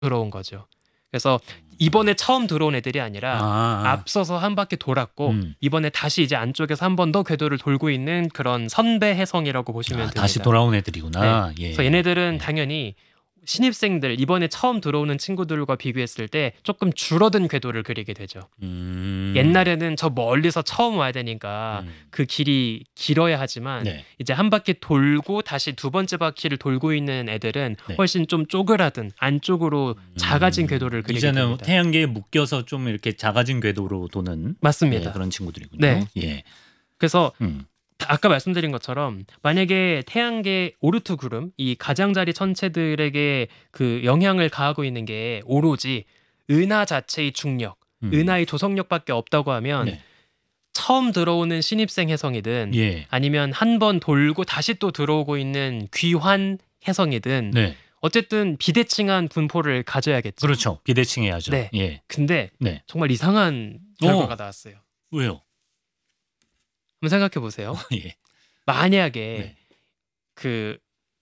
들어온 거죠. 그래서 이번에 처음 들어온 애들이 아니라 앞서서 한 바퀴 돌았고 이번에 다시 이제 안쪽에서 한 번 더 궤도를 돌고 있는 그런 선배 해성이라고 보시면 됩니다. 다시 돌아온 애들이구나. 예. 그래서 얘네들은 당연히 신입생들 이번에 처음 들어오는 친구들과 비교했을 때 조금 줄어든 궤도를 그리게 되죠. 옛날에는 저 멀리서 처음 와야 되니까 그 길이 길어야 하지만 이제 한 바퀴 돌고 다시 두 번째 바퀴를 돌고 있는 애들은 훨씬 좀 쪼그라든 안쪽으로 작아진 궤도를 그리게 이제는 됩니다. 태양계에 묶여서 좀 이렇게 작아진 궤도로 도는 맞습니다. 그런 친구들이군요. 네. 예. 그래서 아까 말씀드린 것처럼 만약에 태양계 오르트 구름 이 가장자리 천체들에게 그 영향을 가하고 있는 게 오로지 은하 자체의 중력, 은하의 조성력밖에 없다고 하면 처음 들어오는 신입생 해성이든 아니면 한 번 돌고 다시 또 들어오고 있는 귀환 해성이든 어쨌든 비대칭한 분포를 가져야겠죠. 그렇죠. 비대칭해야죠. 네. 예. 근데 정말 이상한 결과가 나왔어요. 왜요? 한번 생각해 보세요. 예. 만약에 그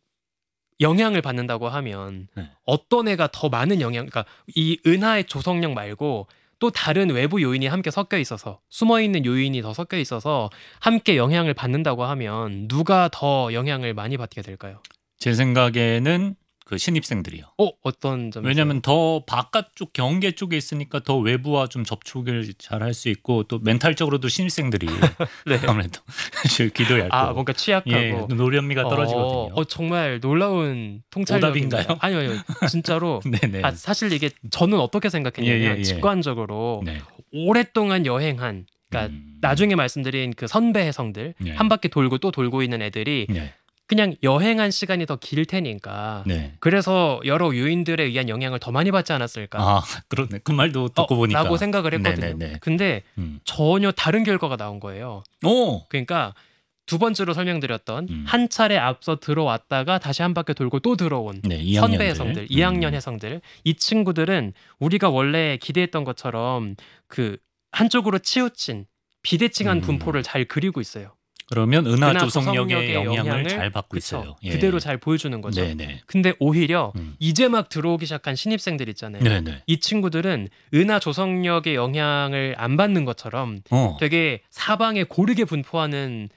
영향을 받는다고 하면 어떤 애가 더 많은 영향, 그러니까 이 은하의 조성력 말고 또 다른 외부 요인이 함께 섞여 있어서 숨어 있는 요인이 더 섞여 있어서 함께 영향을 받는다고 하면 누가 더 영향을 많이 받게 될까요? 제 생각에는 그 신입생들이요. 어떤 점에서? 왜냐하면 더 바깥쪽 경계 쪽에 있으니까 더 외부와 좀 접촉을 잘 할 수 있고 또 멘탈적으로도 신입생들이 아무래도 귀도 얇고 뭔가 취약하고 노련미가 떨어지거든요. 정말 놀라운 통찰력인가요? 오답인가요? 아니요. 진짜로 사실 이게 저는 어떻게 생각했냐면 직관적으로 오랫동안 여행한 그러니까 나중에 말씀드린 그 선배 해성들 한 바퀴 돌고 또 돌고 있는 애들이 그냥 여행한 시간이 더 길 테니까 그래서 여러 요인들에 의한 영향을 더 많이 받지 않았을까. 그러네. 그 말도 듣고 보니까. 라고 생각을 했거든요. 근데 전혀 다른 결과가 나온 거예요. 그러니까 두 번째로 설명드렸던 한 차례 앞서 들어왔다가 다시 한 바퀴 돌고 또 들어온 선배 해성들, 2학년 해성들 이 친구들은 우리가 원래 기대했던 것처럼 그 한쪽으로 치우친 비대칭한 분포를 잘 그리고 있어요. 그러면 은하 조성력의 영향을 잘 받고 있어요. 그대로 잘 보여주는 거죠. 근데 오히려 이제 막 들어오기 시작한 신입생들 있잖아요. 이 친구들은 은하 조성력의 영향을 안 받는 것처럼 되게 사방에 고르게 분포하는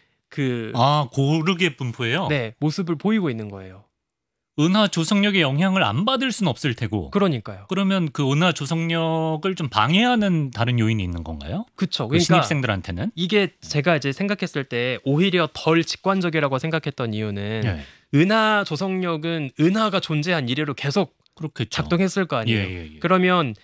고르게 분포해요? 모습을 보이고 있는 거예요. 은하 조성력의 영향을 안 받을 수는 없을 테고. 그러니까요. 그러면 그 은하 조성력을 좀 방해하는 다른 요인이 있는 건가요? 그렇죠. 그러니까 신입생들한테는 이게 제가 이제 생각했을 때 오히려 덜 직관적이라고 생각했던 이유는 은하 조성력은 은하가 존재한 이래로 계속 작동했을 거 아니에요. 그러면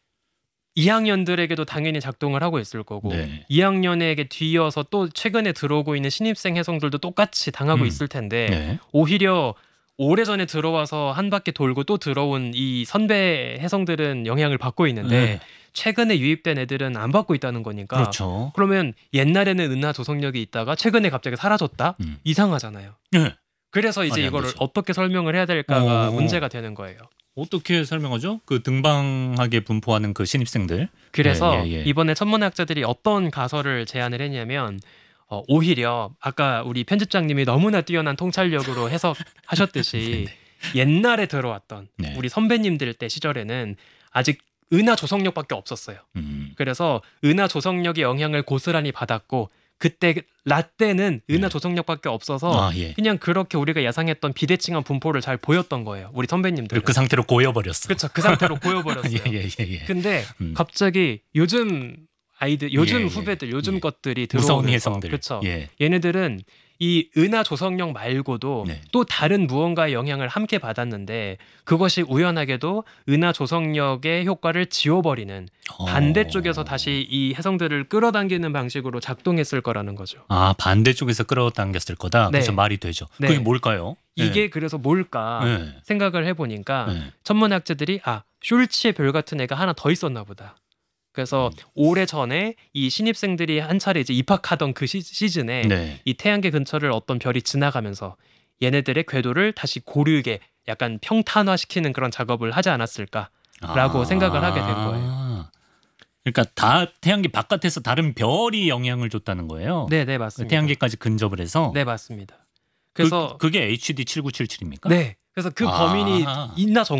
2학년들에게도 당연히 작동을 하고 있을 거고 2학년에게 뒤이어서 또 최근에 들어오고 있는 신입생 해성들도 똑같이 당하고 있을 텐데 오히려 오래전에 들어와서 한 바퀴 돌고 또 들어온 이 선배 해성들은 영향을 받고 있는데 최근에 유입된 애들은 안 받고 있다는 거니까 그러면 옛날에는 은하 조성력이 있다가 최근에 갑자기 사라졌다? 이상하잖아요. 그래서 이제 이거를 어떻게 설명을 해야 될까가 문제가 되는 거예요. 어떻게 설명하죠? 그 등방하게 분포하는 그 신입생들. 그래서 이번에 천문학자들이 어떤 가설을 제안을 했냐면 오히려 아까 우리 편집장님이 너무나 뛰어난 통찰력으로 해석하셨듯이 옛날에 들어왔던 우리 선배님들 때 시절에는 아직 은하 조성력밖에 없었어요. 그래서 은하 조성력의 영향을 고스란히 받았고 그때 라떼는 은하 조성력밖에 없어서 그냥 그렇게 우리가 예상했던 비대칭한 분포를 잘 보였던 거예요. 우리 선배님들. 그 상태로 고여버렸어. 그렇죠. 그 상태로 고여버렸어요. 근데 갑자기 요즘 아이들, 요즘 후배들, 요즘 것들이 무서운 해성들. 그렇죠. 얘네들은 이 은하 조성력 말고도 또 다른 무언가의 영향을 함께 받았는데 그것이 우연하게도 은하 조성력의 효과를 지워버리는 반대쪽에서 다시 이 해성들을 끌어당기는 방식으로 작동했을 거라는 거죠. 반대쪽에서 끌어당겼을 거다. 그래서 말이 되죠. 그게 뭘까요? 이게 그래서 뭘까 생각을 해보니까 천문학자들이 숄츠의 별 같은 애가 하나 더 있었나 보다. 그래서 오래전에 이 신입생들이 한 차례 이제 입학하던 그 시즌에 이 태양계 근처를 어떤 별이 지나가면서 얘네들의 궤도를 다시 고르게 약간 평탄화시키는 그런 작업을 하지 않았을까라고 생각을 하게 된 거예요. 그러니까 태양계 바깥에서 다른 별이 영향을 줬다는 거예요? 네, 맞습니다. 태양계까지 근접을 해서? 네, 맞습니다. 그래서 그게 HD 7977입니까? 네. 그래서 그 범인이 있나 정말?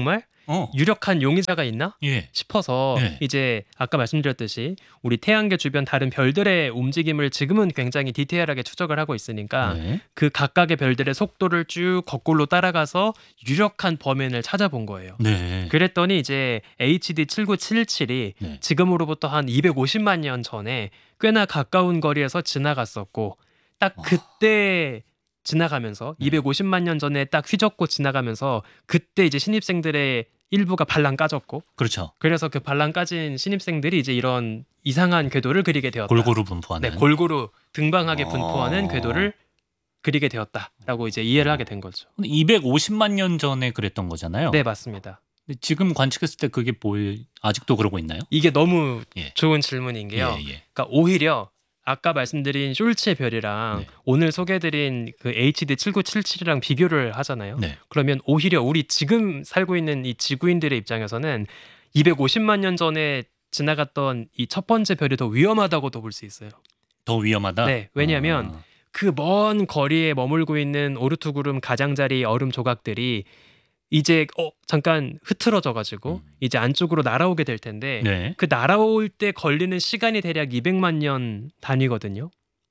유력한 용의자가 있나 예. 싶어서 네. 이제 아까 말씀드렸듯이 우리 태양계 주변 다른 별들의 움직임을 지금은 굉장히 디테일하게 추적을 하고 있으니까 네. 그 각각의 별들의 속도를 쭉 거꾸로 따라가서 유력한 범인을 찾아본 거예요. 네. 그랬더니 이제 HD 7977이 네. 지금으로부터 한 250만 년 전에 꽤나 가까운 거리에서 지나갔었고 딱 그때 지나가면서 네. 250만 년 전에 딱 휘젓고 지나가면서 그때 이제 신입생들의 일부가 발랑 까졌고 그렇죠. 그래서 그 발랑 까진 신입생들이 이제 이런 이상한 궤도를 그리게 되었다. 골고루 분포하는. 네, 골고루 등방하게 분포하는 궤도를 그리게 되었다라고 이제 이해를 하게 된 거죠. 250만 년 전에 그랬던 거잖아요. 네, 맞습니다. 근데 지금 관측했을 때 그게 아직도 그러고 있나요? 이게 너무 예. 좋은 질문인 게요. 예. 그러니까 오히려 아까 말씀드린 숄츠의 별이랑 네. 오늘 소개해드린 그 HD 7977이랑 비교를 하잖아요. 네. 그러면 오히려 우리 지금 살고 있는 이 지구인들의 입장에서는 250만 년 전에 지나갔던 이 첫 번째 별이 더 위험하다고도 볼 수 있어요. 더 위험하다. 네, 왜냐하면 그 먼 거리에 머물고 있는 오르투구름 가장자리 얼음 조각들이 이제 잠깐 흐트러져가지고 이제 안쪽으로 날아오게 될 텐데 네. 그 날아올 때 걸리는 시간이 대략 200만 년 단위거든요.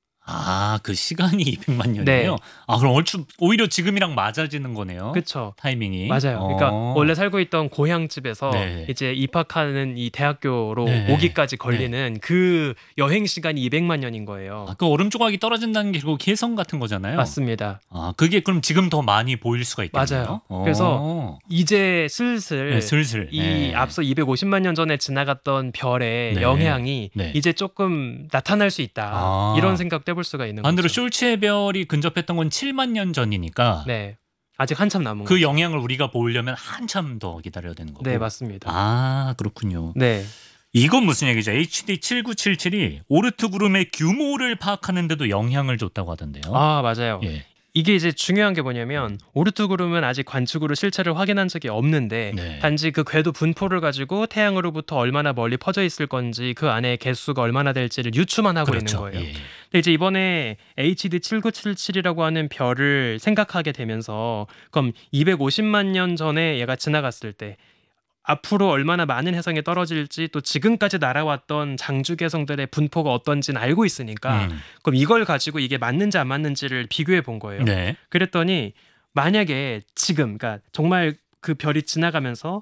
그 시간이 200만 년이에요. 네. 그럼 오히려 지금이랑 맞아지는 거네요. 그렇죠. 타이밍이. 맞아요. 그러니까 원래 살고 있던 고향집에서 네. 이제 입학하는 이 대학교로 네. 오기까지 걸리는 그 여행 시간이 200만 년인 거예요. 그 얼음 조각이 떨어진다는 게 결국 혜성 같은 거잖아요. 맞습니다. 그게 그럼 지금 더 많이 보일 수가 있겠네요. 맞아요. 그래서 이제 슬슬 이 앞서 250만 년 전에 지나갔던 별의 네. 영향이 네. 이제 조금 나타날 수 있다. 이런 생각도 해볼 수가 있는 반대로 거죠. 숄츠의 별이 근접했던 건 7만 년 전이니까 네, 아직 한참 남은 그 거죠. 영향을 우리가 보려면 한참 더 기다려야 되는 거고. 네, 맞습니다. 그렇군요. 네. 이건 무슨 얘기죠? HD 7977이 오르트 구름의 규모를 파악하는데도 영향을 줬다고 하던데요. 맞아요. 예. 이게 이제 중요한 게 뭐냐면 오르트 구름은 아직 관측으로 실체를 확인한 적이 없는데 네. 단지 그 궤도 분포를 가지고 태양으로부터 얼마나 멀리 퍼져 있을 건지 그 안에 개수가 얼마나 될지를 유추만 하고 그렇죠. 있는 거예요. 예. 근데 이제 이번에 HD 7977이라고 하는 별을 생각하게 되면서 그럼 250만 년 전에 얘가 지나갔을 때 앞으로 얼마나 많은 혜성에 떨어질지 또 지금까지 날아왔던 장주개성들의 분포가 어떤지는 알고 있으니까 그럼 이걸 가지고 이게 맞는지 안 맞는지를 비교해 본 거예요. 네. 그랬더니 만약에 지금 그러니까 정말 그 별이 지나가면서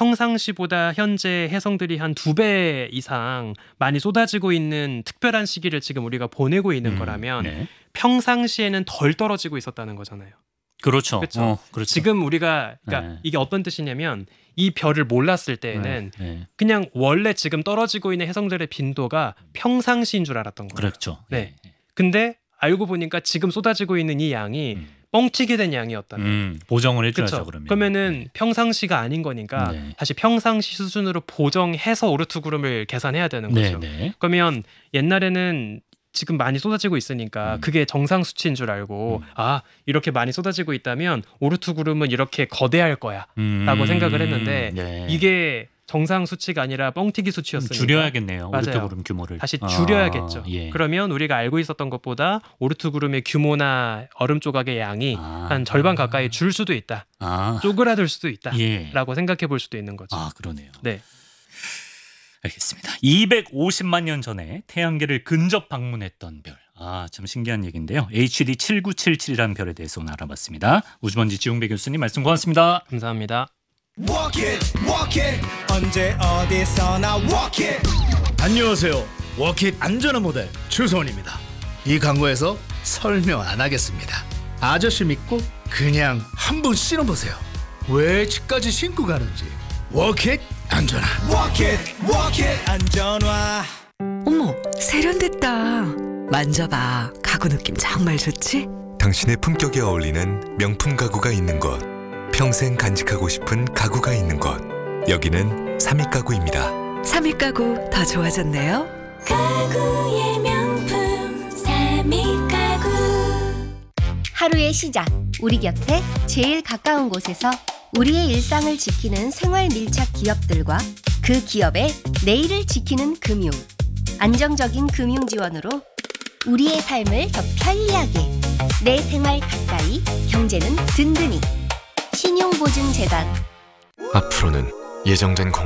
평상시보다 현재 혜성들이 한 2배 이상 많이 쏟아지고 있는 특별한 시기를 지금 우리가 보내고 있는 거라면 네. 평상시에는 덜 떨어지고 있었다는 거잖아요. 그렇죠. 그렇죠. 그렇죠. 지금 우리가 그러니까 네. 이게 어떤 뜻이냐면 이 별을 몰랐을 때에는 네. 그냥 원래 지금 떨어지고 있는 혜성들의 빈도가 평상시인 줄 알았던 거예요. 그렇죠. 네. 근데 알고 보니까 지금 쏟아지고 있는 이 양이 뻥튀기 된 양이었다는. 보정을 해줘야죠. 그쵸? 그러면. 그러면은 평상시가 아닌 거니까 네. 다시 평상시 수준으로 보정해서 오르트 구름을 계산해야 되는 거죠. 네. 그러면 옛날에는 지금 많이 쏟아지고 있으니까 그게 정상 수치인 줄 알고 이렇게 많이 쏟아지고 있다면 오르트 구름은 이렇게 거대할 거야 라고 생각을 했는데 네. 이게 정상 수치가 아니라 뻥튀기 수치였으니까 줄여야겠네요. 맞아요. 오르트 구름 규모를 다시 줄여야겠죠. 예. 그러면 우리가 알고 있었던 것보다 오르트 구름의 규모나 얼음 조각의 양이 한 절반 가까이 줄 수도 있다. 쪼그라들 수도 있다. 예. 라고 생각해 볼 수도 있는 거죠. 그러네요. 네. 알겠습니다. 250만 년 전에 태양계를 근접 방문했던 별. 참 신기한 얘기인데요. HD 7977이라는 별에 대해서 오늘 알아봤습니다. 우주먼지 지웅배 교수님 말씀 고맙습니다. 감사합니다. Walk it, 언제 어디서나 walk it. 안녕하세요. 워킷 안전한 모델 주소원입니다. 이 광고에서 설명 안 하겠습니다. 아저씨 믿고 그냥 한번 신어보세요. 왜 집까지 신고 가는지. 워킷 안전한. Walk it, 안전화. 어머, 세련됐다. 만져봐. 가구 느낌 정말 좋지? 당신의 품격에 어울리는 명품 가구가 있는 곳, 평생 간직하고 싶은 가구가 있는 곳, 여기는 삼익가구입니다. 삼익가구 더 좋아졌네요. 가구의 명품 삼익가구. 하루의 시작, 우리 곁에 제일 가까운 곳에서 우리의 일상을 지키는 생활 밀착 기업들과 그 기업의 내일을 지키는 금융, 안정적인 금융 지원으로 우리의 삶을 더 편리하게, 내 생활 가까이, 경제는 든든히. 신용보증재단 앞으로는 예정된